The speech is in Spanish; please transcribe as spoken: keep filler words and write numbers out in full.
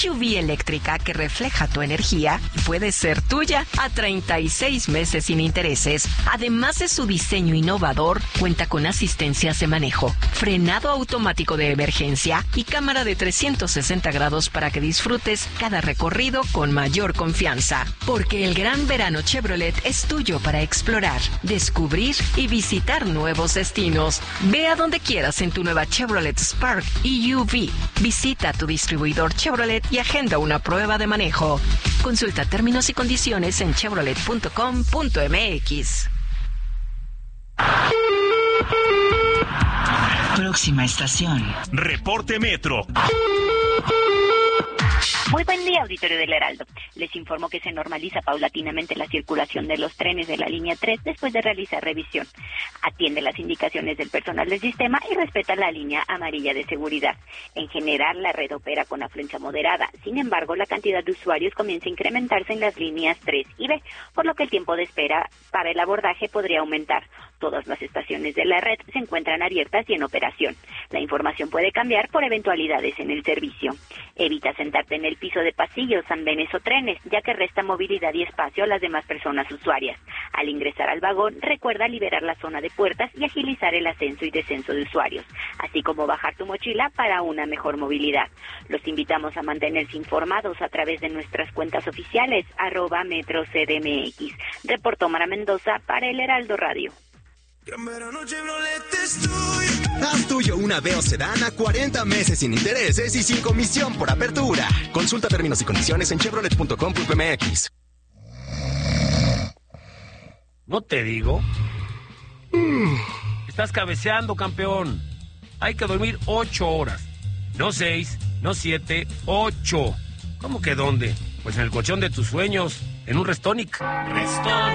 S U V eléctrica que refleja tu energía puede ser tuya a treinta y seis meses sin intereses. Además de su diseño innovador, cuenta con asistencias de manejo, frenado automático de emergencia y cámara de trescientos sesenta grados para que disfrutes cada recorrido con mayor confianza. Porque el gran verano Chevrolet es tuyo para explorar, descubrir y visitar nuevos destinos. Ve a donde quieras en tu nueva Chevrolet Spark E U V. Visita tu distribuidor Chevrolet y agenda una prueba de manejo. Consulta términos y condiciones en chevrolet punto com punto m x. Próxima estación. Reporte Metro. Muy buen día, auditorio del Heraldo. Les informo que se normaliza paulatinamente la circulación de los trenes de la línea tres después de realizar revisión. Atiende las indicaciones del personal del sistema y respeta la línea amarilla de seguridad. En general, la red opera con afluencia moderada. Sin embargo, la cantidad de usuarios comienza a incrementarse en las líneas tres y B, por lo que el tiempo de espera para el abordaje podría aumentar. Todas las estaciones de la red se encuentran abiertas y en operación. La información puede cambiar por eventualidades en el servicio. Evita sentarte en el piso de pasillos, andenes o trenes, ya que resta movilidad y espacio a las demás personas usuarias. Al ingresar al vagón, recuerda liberar la zona de puertas y agilizar el ascenso y descenso de usuarios, así como bajar tu mochila para una mejor movilidad. Los invitamos a mantenerse informados a través de nuestras cuentas oficiales, arroba Metro C D M X. Reportó Mara Mendoza para el Heraldo Radio. Haz tuyo una Veo Sedán a cuarenta meses sin intereses y sin comisión por apertura. Consulta términos y condiciones en chevrolet punto com punto m x. ¿No te digo? Mm. Estás cabeceando, campeón. Hay que dormir ocho horas. No seis, no siete, ocho. ¿Cómo que dónde? Pues en el colchón de tus sueños, en un Restonic. Restonic.